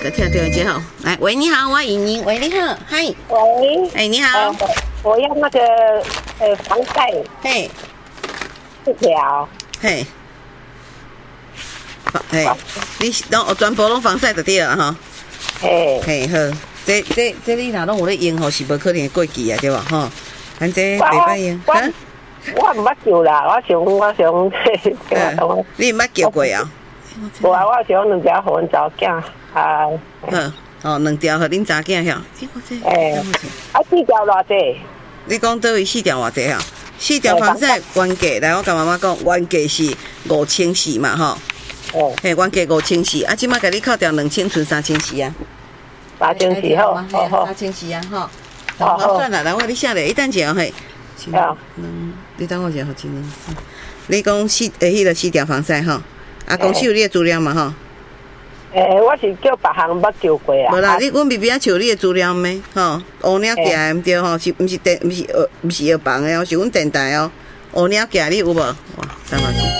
个跳电话接好。来，喂，你好，我莹莹，喂，你好，嗨， 喂， 哎，你好， 我要那个防晒嘿， 4条， 嘿，嘿，你全部拢防晒就对了哈。 嘿， 嘿好，这你若拢有咧用吼，是无可能会过期啊，对吧？吼，咱这袂歹用。 我唔捌叫啦，我想， 你毋捌叫过啊？ 无啊，我想2条互阮查某囝啊。 好，哦，2条互恁查囝晓。我这啊4条偌济？ 你讲倒位4条偌济啊？4条防晒原价，来我甲妈妈讲，原价是5400嘛，吼。嘿，原价5004，啊，即摆甲你扣掉2000，剩3000啊。 3000好，好 ，3000啊，吼。好，算啦，来我你写咧，等者嘿。你等我一下，好，真的。你讲迄个4条防晒吼，啊，公司有你的资料嘛吼？ 我是叫别行捌叫过啊。 无啦，阮微微啊找你的资料咩？吼，乌领架毋对吼，毋是药房的哦，是阮电台哦。乌领架你有无？哇，300块。